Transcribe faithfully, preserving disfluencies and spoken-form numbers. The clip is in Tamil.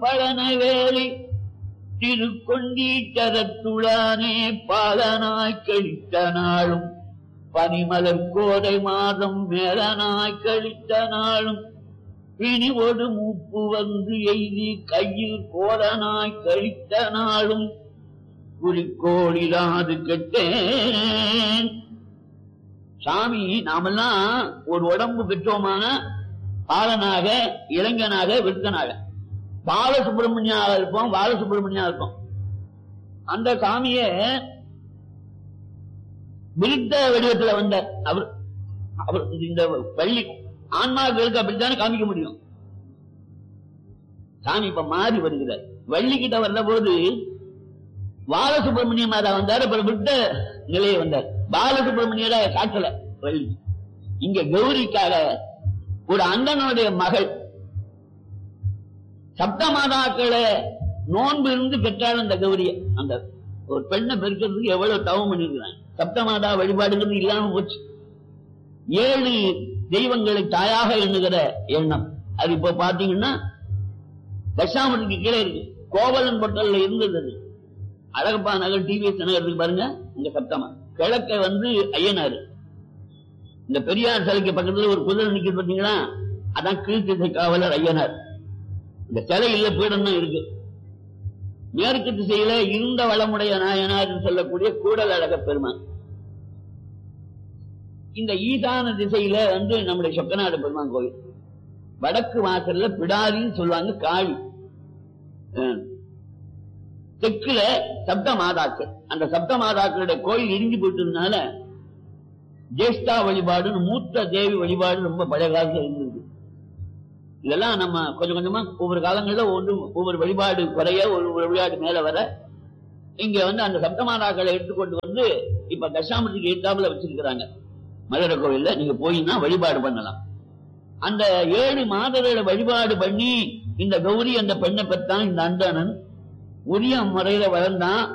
பழனவேலி திருக்கொண்டீச்சரத்துளானே பாலனாய் கழித்த நாளும் பனிமலர் கோடை மாதம் மேலனாய் கழித்த நாளும் பிணிவொடு மூப்பு வந்து எய்தி கையில் கோலனாய் கழித்த நாளும் குறிக்கோளிலாது கெட்டேன். சாமி, நாமெல்லாம் ஒரு உடம்பு பெற்றோமான பாலனாக, இளைஞனாக, விருத்தனாக, பாலசுப்பிரமணியாக இருப்போம், பாலசுப்பிரமணியா இருப்போம். அந்த சாமிய விருத்த வடிவத்தில் வந்த அவர் அவர் இந்த பள்ளி ஆன்மாக்களுக்கு அப்படித்தானே காமிக்க முடியும். சாமி இப்ப மாறி வருகிறார். வள்ளி கிட்ட வந்த போது பாலசுப்பிரமணியமா தான் வந்தார். அப்புறம் விருத்த நிலையை வந்தார். பாலசுப்பிரமணியர காட்டல வள்ளி. இங்க கௌரிக்காக ஒரு அந்தனுடைய மகள் சப்தமாதாக்களை நோன்பு இருந்து பெற்றாள். அந்த கௌரிய அந்த ஒரு பெண்ணை பெருக்கிறதுக்கு எவ்வளவு தவம் பண்ணிருக்கிறாங்க. சப்தமாதா வழிபாடுங்கிறது இல்லாம போச்சு. ஏழு தெய்வங்களை தாயாக எண்ணுகிற எண்ணம் அது இப்ப பாத்தீங்கன்னா தசாமத்துக்கு கீழே இருக்கு. கோவலன் பொட்டல்ல இருந்தது. அது அழகப்பா நகர் டிவிஎஸ் நகரத்துக்கு பாருங்க. இந்த சப்தமா கிழக்க வந்து ஐயனாரு. இந்த பெரியார் சிலைக்கு பக்கத்துல ஒரு குதிரை நிக்கிறது பாத்தீங்களா, அதான் கீழ்த்திசை காவலர் ஐயனார். இந்த சிலையில பீடம் தான் இருக்கு. மேற்கு திசையில இருந்த வளமுடைய நாயனார் சொல்லக்கூடிய கூடல் அழக பெருமான். இந்த ஈசான திசையில வந்து நம்முடைய சொக்கநாடு பெருமான் கோயில். வடக்கு வாசல்ல பிடாரின்னு சொல்லுவாங்க காளி. தெற்குல சப்த மாதாக்கள். அந்த சப்த மாதாக்களுடைய கோயில் இடிஞ்சு போயிட்டதுனால ஜேஷ்டா வழிபாடுன்னு மூத்த தேவி வழிபாடு ரொம்ப பழைய காலத்துல இருந்தது. இதெல்லாம் நம்ம கொஞ்சம் கொஞ்சமா ஒவ்வொரு காலங்கள்ல ஒன்று ஒவ்வொரு வழிபாடு குறைய ஒரு வழிபாடு மேல வர இங்க வந்து அந்த சப்தமாதாக்களை எடுத்துக்கொண்டு வந்து இப்ப தசாமத்துக்கு எட்டாப்புல வச்சிருக்கிறாங்க. மதுரை கோவில்ல நீங்க போயின்னா வழிபாடு பண்ணலாம். அந்த ஏழு மாதர்களை வழிபாடு பண்ணி இந்த கௌரி அந்த பெண்ணை பெற்றான். இந்த அந்தணன் உரிய முறையில வளர்ந்தான்.